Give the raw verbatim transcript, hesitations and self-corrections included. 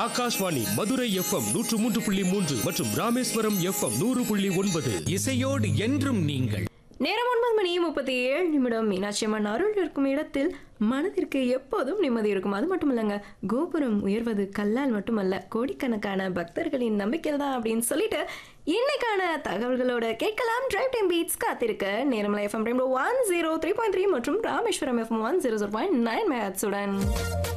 Akashvani Madurai FM நூற்று மூன்று புள்ளி மூன்று மற்றும் ராமேஸ்வரம் எஃப்எம் நூறு புள்ளி ஒன்பது. இசையோடு என்றும் நீங்கள். நேரம் ஒன்பது மணி முப்பத்தி ஏழு நிமிடம். மீனாட்சி அம்மன் அருள் இருக்கும் இடத்தில் மனதிற்கு எப்போதும் நிம்மதி இருக்கும். அது மட்டும் இல்லைங்க, கோபுரம் உயர்வது கல்லால் மட்டுமல்ல, கோடிக்கணக்கான பக்தர்களின் நம்பிக்கை தான் அப்படின்னு சொல்லிட்டு இன்னைக்கான தகவல்களோட கேட்கலாம். டிரைவ் டைம் பீட்ஸ் காத்திருக்க நேரமலை FM one zero three point three மற்றும் Rameswaram FM one zero zero point nine மேட்சுடன்.